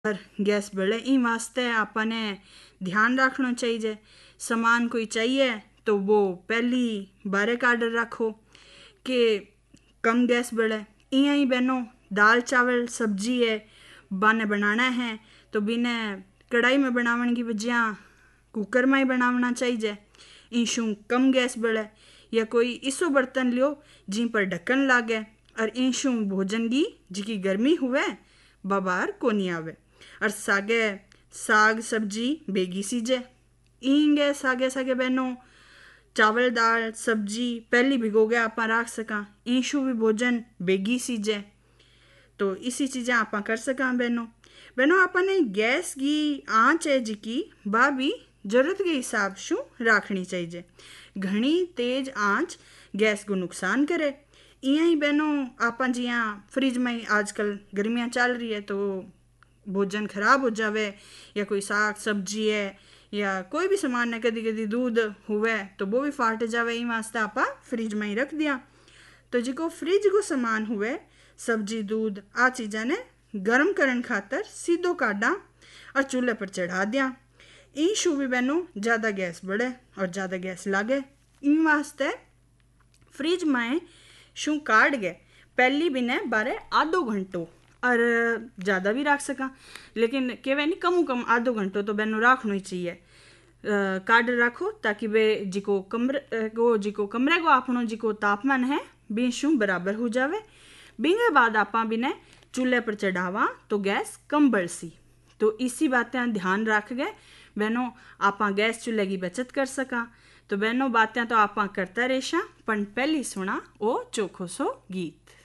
पर गैस बढ़े ई वास्ते आपने ध्यान रखना चाहिए। सामान कोई चाहिए तो वो पहली बारे का आर्डर रखो कि कम गैस बढ़े। इं ही बहनों दाल चावल सब्जी है बाने बनाना है तो बिने कढ़ाई में बनावन की बजाय कुकर में ही बनावना चाहिए। इंशू कम गैस बढ़े या कोई इसो बर्तन लियो जिन पर ढक्कन लागे और इंशू भोजन की जिकी गर्मी हुए बाबार को नहीं आवे और सागे साग सब्जी बेगी सीजे। इंगे सागे सागे बहनों चावल दाल सब्जी पहली भिगो के आप रख सका इंशू भी भोजन बेगी सीजे। तो इसी चीज़ें आप कर सका बहनों आपने गैस की आँच है जिकी बा भी जरूरत के हिसाब शू रखनी चाहिए। घनी तेज आँच गैस को नुकसान करे। इं ही बहनों आप जियाँ फ्रिज में आजकल गर्मियाँ चल रही है तो भोजन खराब हो जावे या कोई साग सब्जी है या कोई भी सामान है कदी कदी दूध हुए तो वो भी फाट जावे। इन वास्ते आप फ्रिज में ही रख दिया। तो जिको फ्रिज को सामान हुए सब्जी दूध आ चीज़ा ने गर्म करन खातर सीधो काढ़ा और चूल्हे पर चढ़ा दिया। इन शू भी बहनों ज़्यादा गैस बढ़े और ज़्यादा गैस लागे। इन वास्ते फ्रिज में शू काट गए पहली भी ने बारे आधो घंटो और ज़्यादा भी रख सका लेकिन केवे नहीं कम आधो घंटो तो बहनों रखना ही चाहिए। काट रखो ताकि वे जिको कमरे को आपनो जिको तापमान है बीशू बराबर हो जावे। बिंगे बाद आपा बिने चूल्हे पर चढ़ावा तो गैस कम बढ़सी। तो इसी बातें ध्यान रख गए बहनों आपा गैस चूल्हे की बचत कर सका। तो बहनों बातें तो आपा करता रेशा पण पहली सुना ओ चोखो सो गीत।